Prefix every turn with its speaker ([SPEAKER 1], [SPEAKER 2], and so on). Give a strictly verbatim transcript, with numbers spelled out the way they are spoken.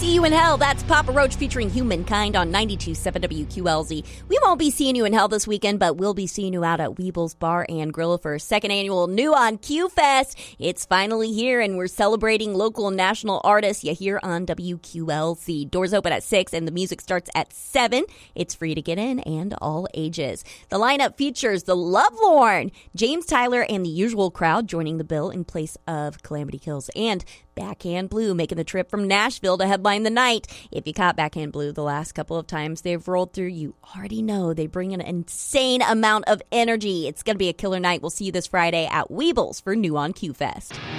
[SPEAKER 1] See You in Hell. That's Papa Roach featuring Humankind on ninety-two point seven W Q L Z. We won't be seeing you in hell this weekend, but we'll be seeing you out at Weebles Bar and Grill for second annual New on Q Fest. It's finally here, and we're celebrating local and national artists you hear on W Q L Z. Doors open at six, and the music starts at seven. It's free to get in and all ages. The lineup features The Lovelorn, James Tyler, and the Usual Crowd joining the bill in place of Calamity Kills, and Backhand Blue making the trip from Nashville to headline the night. If you caught Backhand Blue the last couple of times they've rolled through, you already know they bring an insane amount of energy. It's going to be a killer night. We'll see you this Friday at Weebles for New on Q Fest.